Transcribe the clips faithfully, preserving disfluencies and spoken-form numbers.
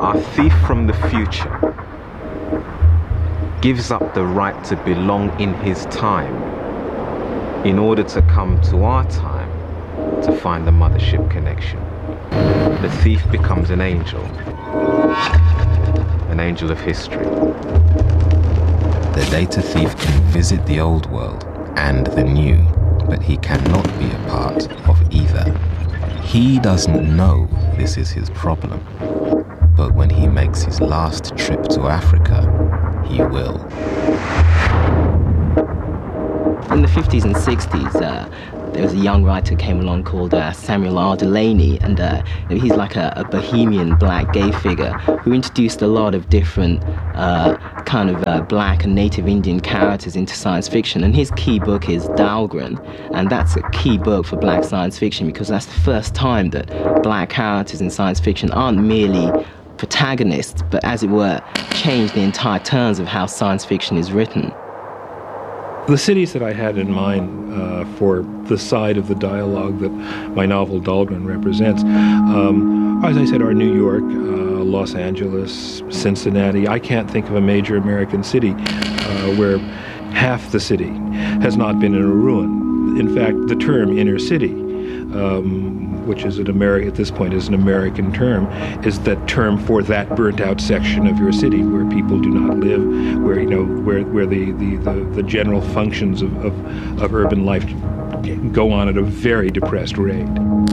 Our thief from the future gives up the right to belong in his time in order to come to our time to find the mothership connection. The thief becomes an angel, an angel of history. The data thief can visit the old world and the new, but he cannot be a part of either. He doesn't know this is his problem, but when he makes his last trip to Africa, he will. In the fifties and sixties, uh, there was a young writer came along called uh, Samuel R. Delany, and uh, he's like a, a bohemian black gay figure who introduced a lot of different uh, kind of uh, black and native Indian characters into science fiction. And his key book is Dahlgren, and that's a key book for black science fiction because that's the first time that black characters in science fiction aren't merely protagonists, but as it were, change the entire terms of how science fiction is written. The cities that I had in mind uh, for the side of the dialogue that my novel Dahlgren represents, um, as I said, are New York, uh, Los Angeles, Cincinnati. I can't think of a major American city uh, where half the city has not been in a ruin. In fact, the term inner city, um, which is an Ameri- at this point is an American term, is that term for that burnt-out section of your city where people do not live, where you know where where the the, the, the general functions of, of, of urban life go on at a very depressed rate.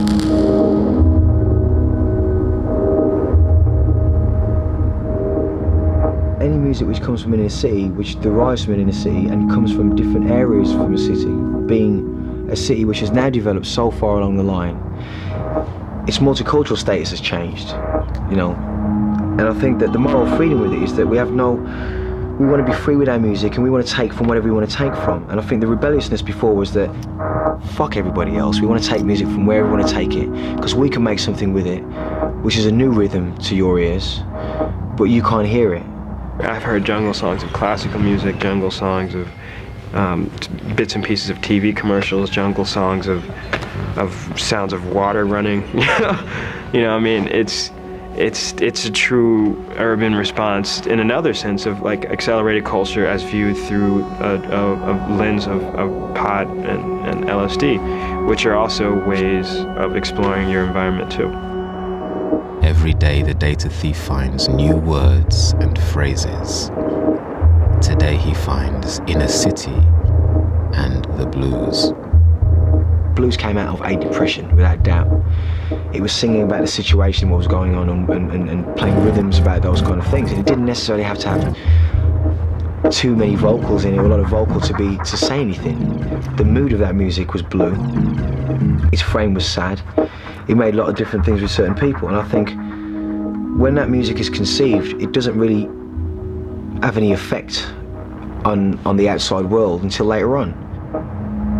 Any music which comes from an inner city, which derives from an inner city and comes from different areas from a city, being a city which has now developed so far along the line, its multicultural status has changed, you know. And I think that the moral freedom with it is that we have no, we want to be free with our music and we want to take from whatever we want to take from. And I think the rebelliousness before was that, fuck everybody else, we want to take music from wherever we want to take it, because we can make something with it, which is a new rhythm to your ears, but you can't hear it. I've heard jungle songs of classical music, jungle songs of um, bits and pieces of T V commercials, jungle songs of of sounds of water running. You know, I mean, it's it's it's a true urban response in another sense of like accelerated culture as viewed through a, a, a lens of, of pot and, and L S D, which are also ways of exploring your environment too. Every day the data thief finds new words and phrases. Today he finds inner city and the blues. Blues came out of a depression, without doubt. It was singing about the situation, what was going on, and, and, and playing rhythms about those kind of things. And it didn't necessarily have to have too many vocals in it, or a lot of vocal to be to say anything. The mood of that music was blue. Its frame was sad. It made a lot of different things with certain people. And I think when that music is conceived, it doesn't really have any effect on, on the outside world until later on.